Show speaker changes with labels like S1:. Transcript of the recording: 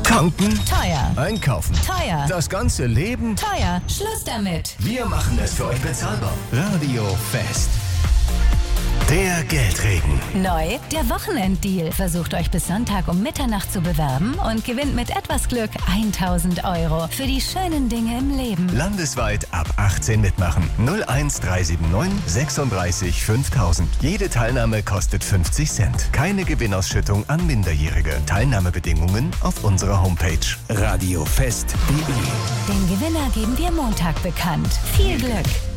S1: Tanken?
S2: Teuer.
S1: Einkaufen?
S2: Teuer.
S1: Das ganze Leben?
S2: Teuer. Schluss damit.
S1: Wir machen es für euch bezahlbar. Radio Fest. Der Geldregen.
S2: Neu, der Wochenenddeal. Versucht euch bis Sonntag um Mitternacht zu bewerben und gewinnt mit etwas Glück 1.000 € für die schönen Dinge im Leben.
S1: Landesweit ab 18 mitmachen. 01379 36 5000. Jede Teilnahme kostet 50 Cent. Keine Gewinnausschüttung an Minderjährige. Teilnahmebedingungen auf unserer Homepage radiofest.de.
S2: Den Gewinner geben wir Montag bekannt. Viel Glück!